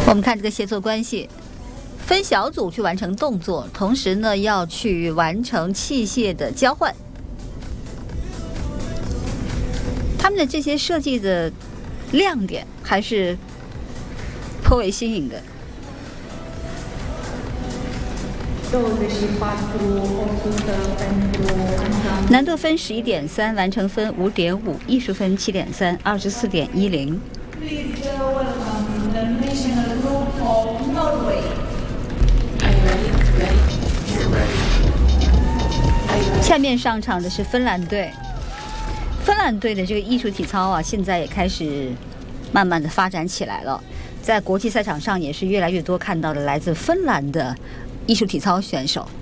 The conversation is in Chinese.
我们看这个协作关系，分小组去完成动作，同时呢要去完成器械的交换。他们的这些设计的亮点还是颇为新颖的。难度分11.3，完成分5.5，艺术分7.3，24.10。下面上场的是芬兰队。芬兰队的这个艺术体操啊，现在也开始慢慢的发展起来了，在国际赛场上也是越来越多看到的来自芬兰的艺术体操选手。